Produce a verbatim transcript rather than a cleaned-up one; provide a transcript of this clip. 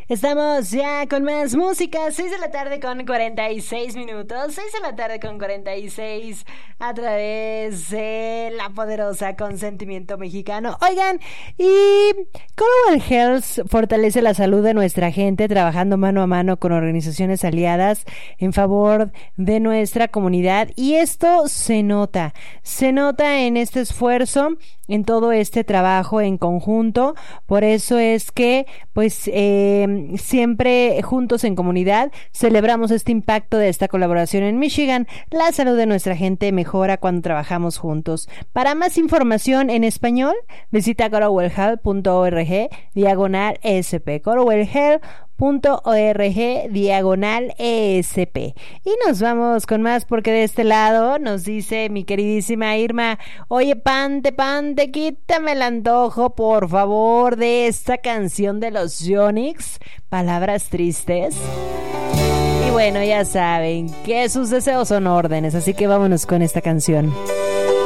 Estamos ya con más música, seis de la tarde con cuarenta y seis minutos, seis de la tarde con cuarenta y seis a través de la poderosa Consentimiento Mexicano. Oigan, y Colwell Health fortalece la salud de nuestra gente trabajando mano a mano con organizaciones aliadas en favor de nuestra comunidad, y esto se nota, se nota en este esfuerzo, en todo este trabajo en conjunto. Por eso es que pues eh, siempre juntos en comunidad celebramos este impacto de esta colaboración en Michigan. La salud de nuestra gente mejora cuando trabajamos juntos. Para más información en español, visita corowell health punto org diagonal esp, corowell health punto org diagonal esp. Y nos vamos con más, porque de este lado nos dice mi queridísima Irma: oye, Pante, Pante, quítame el antojo, por favor, de esta canción de los Yonix, Palabras Tristes. Y bueno, ya saben que sus deseos son órdenes, así que vámonos con esta canción.